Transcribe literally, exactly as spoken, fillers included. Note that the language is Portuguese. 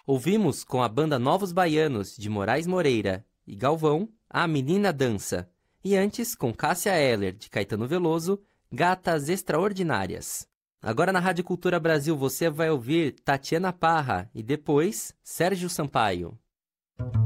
Ouvimos com a banda Novos Baianos, de Moraes Moreira e Galvão, A Menina Dança. E antes, com Cássia Eller, de Caetano Veloso, Gatas Extraordinárias. Agora na Rádio Cultura Brasil você vai ouvir Tatiana Parra e depois Sérgio Sampaio.